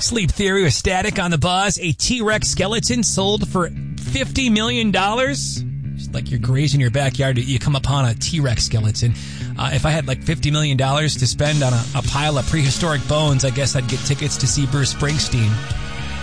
Sleep Theory with Static on the Buzz. A T-Rex skeleton sold for $50 million. Just like you're grazing your backyard, you come upon a T-Rex skeleton. If I had like $50 million to spend on a pile of prehistoric bones, I guess I'd get tickets to see Bruce Springsteen.